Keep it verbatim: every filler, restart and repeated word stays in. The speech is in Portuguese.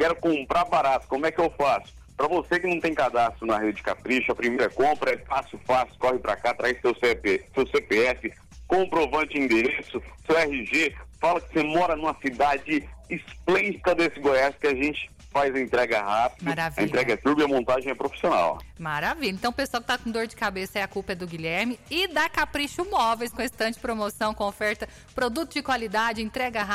quero comprar barato, como é que eu faço? Para você que não tem cadastro na Rede Capricho, a primeira compra é fácil, fácil, corre para cá, traz seu C P, seu C P F, comprovante de endereço, seu R G, fala que você mora numa cidade esplêndida desse Goiás, que a gente faz a entrega rápida, Maravilha. a entrega é turbo e a montagem é profissional. Maravilha. Então, o pessoal que tá com dor de cabeça, é a culpa é do Guilherme e da Capricho Móveis, com estante promoção, com oferta, produto de qualidade, entrega rápida.